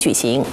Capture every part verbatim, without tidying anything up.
举行。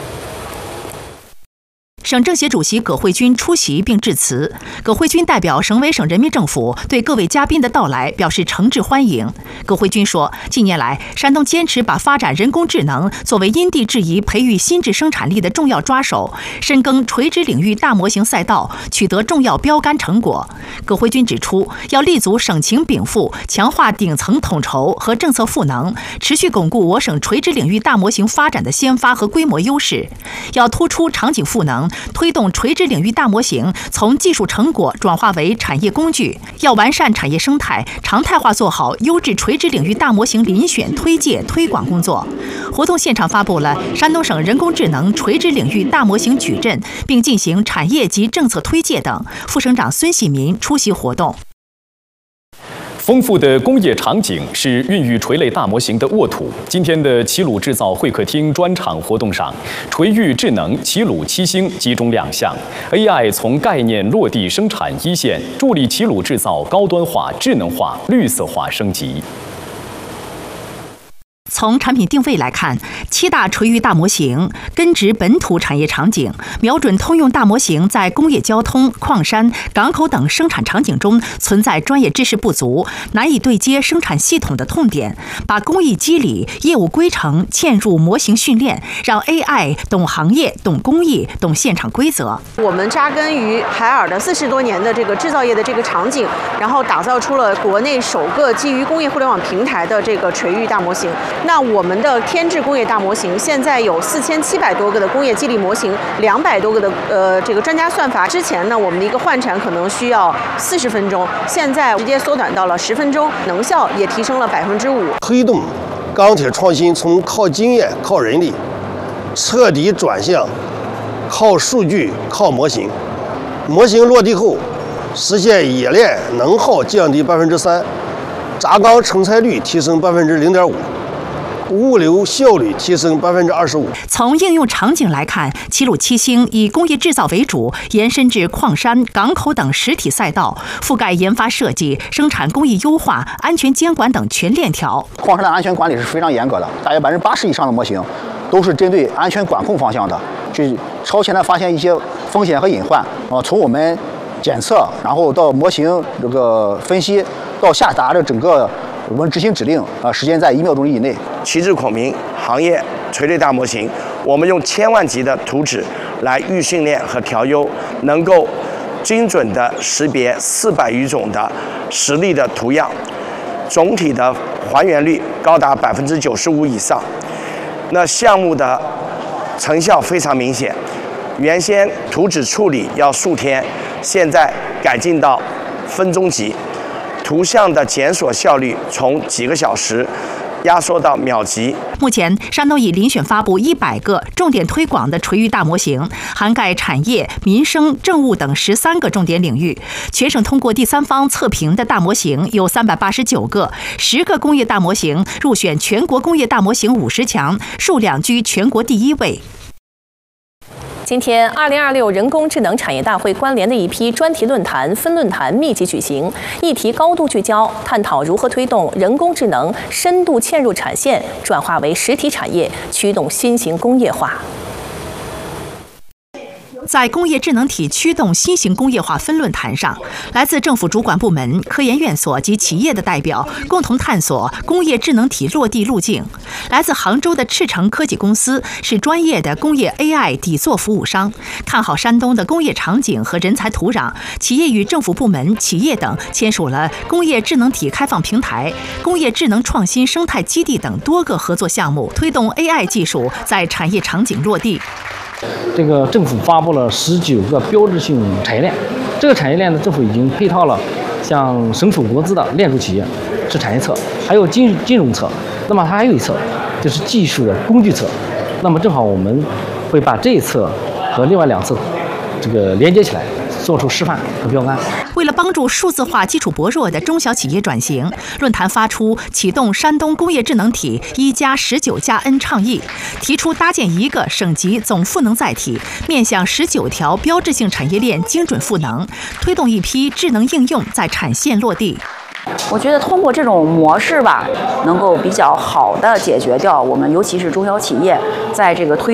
省政协主席葛慧君出席并致辞。葛慧君代表省委省人民政府对各位嘉宾的到来表示诚挚欢迎。葛慧君说，近年来，山东坚持把发展人工智能作为因地制宜培育新质生产力的重要抓手，深耕垂直领域大模型赛道，取得重要标杆成果。葛慧君指出，要立足省情禀赋，强化顶层统筹和政策赋能，持续巩固我省垂直领域大模型发展的先发和规模优势。要突出场景赋能。 推动垂直领域大模型从技术成果转化为产业工具，要完善产业生态，常态化做好优质垂直领域大模型遴选、推介、推广工作。活动现场发布了山东省人工智能垂直领域大模型矩阵，并进行产业及政策推介等。副省长孙喜民出席活动。 丰富的工业场景是孕育锤类大模型的沃土。今天的齐鲁制造会客厅专场活动上，锤育智能齐鲁七星集中亮相 ，A I 从概念落地生产一线，助力齐鲁制造高端化、智能化、绿色化升级。 从产品定位来看，七大锤育大模型根植本土产业场景，瞄准通用大模型在工业、交通、矿山、港口等生产场景中存在专业知识不足、难以对接生产系统的痛点，把工艺机理、业务规程嵌入模型训练，让 A I 懂行业、懂工艺、懂现场规则。 我们扎根于海尔的四十多年的这个制造业的这个场景，然后打造出了国内首个基于工业互联网平台的这个锤育大模型。 那我们的天智工业大模型现在有四千七百多个的工业激励模型，两百多个的呃这个专家算法。之前呢，我们的一个换产可能需要四十分钟，现在直接缩短到了十分钟，能效也提升了百分之五。 推动钢铁创新从靠经验、靠人力，彻底转向靠数据、靠模型。模型落地后，实现冶炼能耗降低百分之三，轧钢成材率提升百分之零点五。 物流效率提升百分之二十五。 从应用场景来看，齐鲁七星以工业制造为主，延伸至矿山、港口等实体赛道，覆盖研发设计、生产工艺优化、安全监管等全链条。 矿山的安全管理是非常严格的，大约百分之八十以上的模型都是针对安全管控方向的，去超前的发现一些风险和隐患。啊，从我们检测，然后到模型这个分析，到下达的整个。 我们执行指令啊，时间在一秒钟以内。 旗帜孔明行业锤类大模型，我们用千万级的图纸来预训练和调优，能够精准的识别四百余种的实例的图样，总体的还原率高达百分之九十五以上。那项目的成效非常明显，原先图纸处理要数天，现在改进到分钟级。 图像的检索效率从几个小时压缩到秒级。 目前，山东已遴选发布一百个重点推广的锤育大模型，涵盖产业、民生、政务等十三个重点领域。全省通过第三方测评的大模型有三百八十九个，十个工业大模型入选全国工业大模型五十强，数量居全国第一位。 今天，二零二六人工智能产业大会关联的一批专题论坛、分论坛密集举行，议题高度聚焦，探讨如何推动人工智能深度嵌入产线，转化为实体产业，驱动新型工业化。 在工业智能体驱动新型工业化分论坛上，来自政府主管部门、科研院所及企业的代表共同探索工业智能体落地路径。来自杭州的赤诚科技公司是专业的工业 A I 底座服务商，看好山东的工业场景和人才土壤，企业与政府部门、企业等签署了工业智能体开放平台、工业智能创新生态基地等多个合作项目，推动 A I 技术在产业场景落地。 这个政府发布了十九个标志性产业链，这个产业链呢，政府已经配套了像省属国资的链路企业是产业侧，还有金金融侧，那么它还有一侧就是技术的工具侧，那么正好我们会把这一侧和另外两侧这个连接起来，做出示范和标杆。 为了帮助数字化基础薄弱的中小企业转型，论坛发出启动山东工业智能体一加十九加 N 倡议，提出搭建一个省级总赋能载体，面向十九条标志性产业链精准赋能，推动一批智能应用在产线落地。 我觉得通过这种模式吧，能够比较好的解决掉我们尤其是中小企业在这个推